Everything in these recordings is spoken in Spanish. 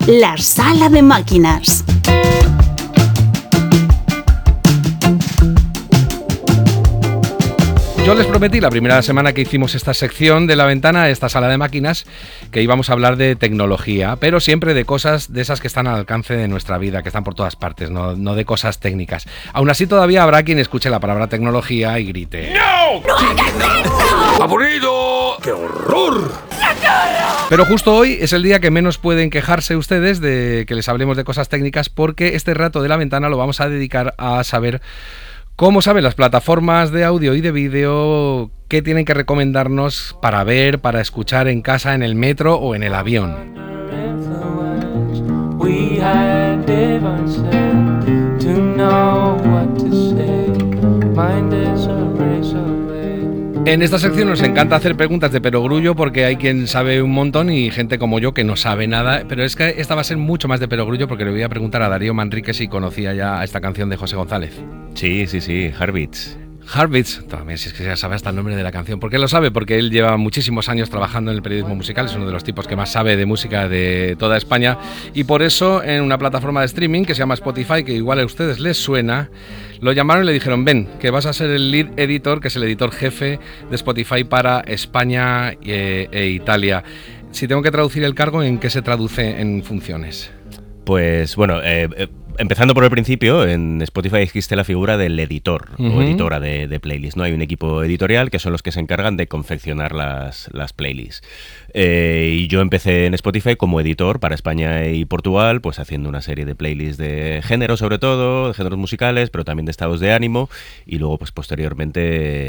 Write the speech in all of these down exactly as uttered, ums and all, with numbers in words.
La Sala de Máquinas. Yo les prometí la primera semana que hicimos esta sección de La Ventana, esta sala de máquinas, que íbamos a hablar de tecnología, pero siempre de cosas de esas que están al alcance de nuestra vida, que están por todas partes, no, no de cosas técnicas. Aún así todavía habrá quien escuche la palabra tecnología y grite ¡No! ¡No hagas eso! ¡Aburrido! ¡Qué horror! Pero justo hoy es el día que menos pueden quejarse ustedes de que les hablemos de cosas técnicas, porque este rato de La Ventana lo vamos a dedicar a saber cómo saben las plataformas de audio y de vídeo qué tienen que recomendarnos para ver, para escuchar en casa, en el metro o en el avión. En esta sección nos encanta hacer preguntas de perogrullo porque hay quien sabe un montón y gente como yo que no sabe nada, pero es que esta va a ser mucho más de perogrullo porque le voy a preguntar a Darío Manrique si conocía ya esta canción de José González. Sí, sí, sí, Heartbeats. Heartbeats, también si es que ya sabe hasta el nombre de la canción. ¿Por qué lo sabe? Porque él lleva muchísimos años trabajando en el periodismo musical, es uno de los tipos que más sabe de música de toda España y por eso en una plataforma de streaming que se llama Spotify, que igual a ustedes les suena, lo llamaron y le dijeron: ven, que vas a ser el lead editor, que es el editor jefe de Spotify para España e, e Italia. Si tengo que traducir el cargo, ¿en qué se traduce en funciones? Pues bueno, eh, eh, empezando por el principio, en Spotify existe la figura del editor uh-huh. o editora de, de playlists, ¿no? Hay un equipo editorial que son los que se encargan de confeccionar las, las playlists. Eh, y yo empecé en Spotify como editor para España y Portugal, pues haciendo una serie de playlists de género sobre todo, de géneros musicales, pero también de estados de ánimo, y luego pues posteriormente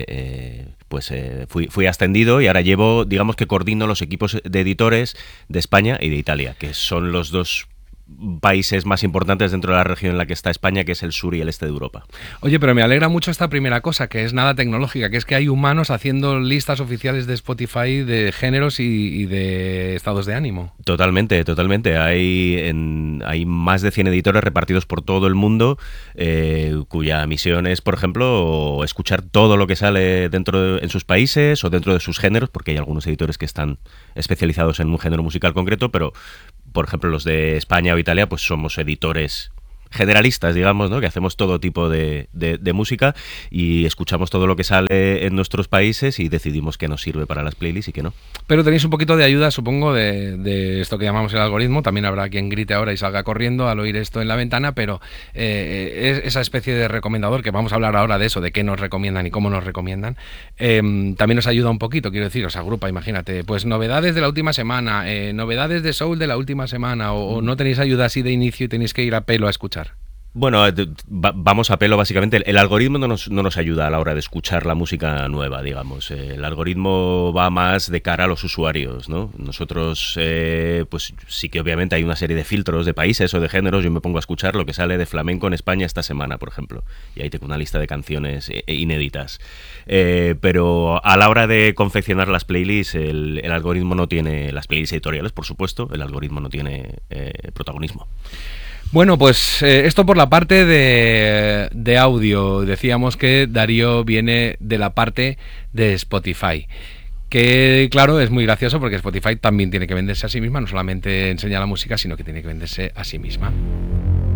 eh, pues eh, fui, fui ascendido y ahora llevo, digamos que coordino los equipos de editores de España y de Italia, que son los dos países más importantes dentro de la región en la que está España, que es el sur y el este de Europa. Oye, pero me alegra mucho esta primera cosa, que es nada tecnológica, que es que hay humanos haciendo listas oficiales de Spotify de géneros y, y de estados de ánimo. Totalmente, totalmente. Hay, en, hay más de cien editores repartidos por todo el mundo, eh, cuya misión es, por ejemplo, escuchar todo lo que sale dentro de, en sus países o dentro de sus géneros, porque hay algunos editores que están especializados en un género musical concreto, pero por ejemplo, los de España o Italia, pues somos editores generalistas, digamos, ¿no? Que hacemos todo tipo de, de, de música y escuchamos todo lo que sale en nuestros países y decidimos qué nos sirve para las playlists y qué no. Pero tenéis un poquito de ayuda, supongo, de, de esto que llamamos el algoritmo. También habrá quien grite ahora y salga corriendo al oír esto en La Ventana, pero eh, es esa especie de recomendador, que vamos a hablar ahora de eso, de qué nos recomiendan y cómo nos recomiendan, eh, también nos ayuda un poquito, quiero decir, os agrupa, imagínate, pues novedades de la última semana, eh, novedades de soul de la última semana, o, o no tenéis ayuda así de inicio y tenéis que ir a pelo a escuchar. Bueno, vamos a pelo básicamente. El algoritmo no nos, no nos ayuda a la hora de escuchar la música nueva, digamos. El algoritmo va más de cara a los usuarios, ¿no? Nosotros, eh, pues sí que obviamente hay una serie de filtros de países o de géneros. Yo me pongo a escuchar lo que sale de flamenco en España esta semana, por ejemplo. Y ahí tengo una lista de canciones inéditas. Eh, pero a la hora de confeccionar las playlists, el, el algoritmo no tiene... Las playlists editoriales, por supuesto, el algoritmo no tiene eh, protagonismo. Bueno, pues eh, esto por la parte de, de audio. Decíamos que Darío viene de la parte de Spotify, que claro, es muy gracioso porque Spotify también tiene que venderse a sí misma, no solamente enseña la música, sino que tiene que venderse a sí misma.